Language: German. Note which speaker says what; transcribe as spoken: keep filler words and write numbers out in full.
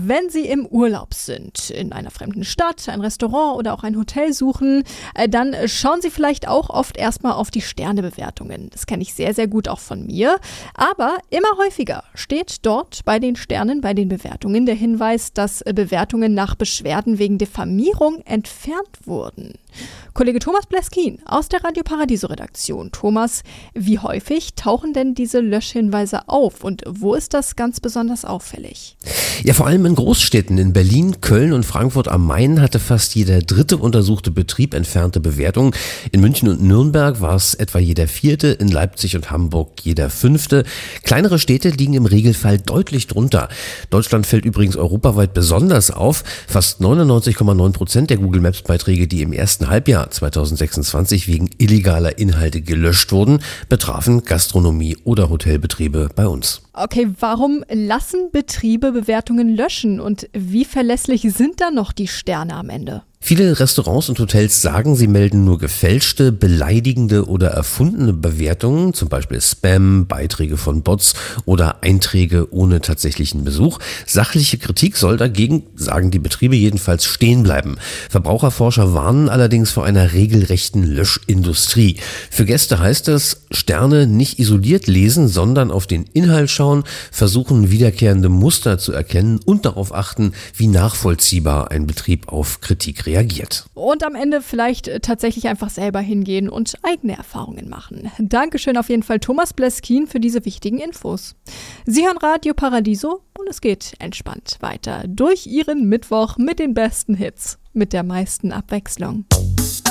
Speaker 1: Wenn Sie im Urlaub sind, in einer fremden Stadt, ein Restaurant oder auch ein Hotel suchen, dann schauen Sie vielleicht auch oft erstmal auf die Sternebewertungen. Das kenne ich sehr, sehr gut auch von mir. Aber immer häufiger steht dort bei den Sternen, bei den Bewertungen der Hinweis, dass Bewertungen nach Beschwerden wegen Diffamierung entfernt wurden. Kollege Thomas Bleskin aus der Radio Paradiso Redaktion. Thomas, wie häufig tauchen denn diese Löschhinweise auf und wo ist das ganz besonders auffällig?
Speaker 2: Ja, vor allem in Großstädten. In Berlin, Köln und Frankfurt am Main hatte fast jeder dritte untersuchte Betrieb entfernte Bewertungen. In München und Nürnberg war es etwa jeder vierte, in Leipzig und Hamburg jeder fünfte. Kleinere Städte liegen im Regelfall deutlich drunter. Deutschland fällt übrigens europaweit besonders auf. Fast neunundneunzig Komma neun Prozent der Google Maps Beiträge, die im ersten Halbjahr zweitausendsechsundzwanzig wegen illegaler Inhalte gelöscht wurden, betrafen Gastronomie oder Hotelbetriebe bei uns.
Speaker 1: Okay, warum lassen Betriebe Bewertungen löschen und wie verlässlich sind dann noch die Sterne am Ende?
Speaker 2: Viele Restaurants und Hotels sagen, sie melden nur gefälschte, beleidigende oder erfundene Bewertungen, zum Beispiel Spam, Beiträge von Bots oder Einträge ohne tatsächlichen Besuch. Sachliche Kritik soll dagegen, sagen die Betriebe jedenfalls, stehen bleiben. Verbraucherforscher warnen allerdings vor einer regelrechten Löschindustrie. Für Gäste heißt es, Sterne nicht isoliert lesen, sondern auf den Inhalt schauen, versuchen wiederkehrende Muster zu erkennen und darauf achten, wie nachvollziehbar ein Betrieb auf Kritik reagiert.
Speaker 1: Und am Ende vielleicht tatsächlich einfach selber hingehen und eigene Erfahrungen machen. Dankeschön auf jeden Fall Thomas Bleskin für diese wichtigen Infos. Sie hören Radio Paradiso und es geht entspannt weiter durch Ihren Mittwoch mit den besten Hits, mit der meisten Abwechslung.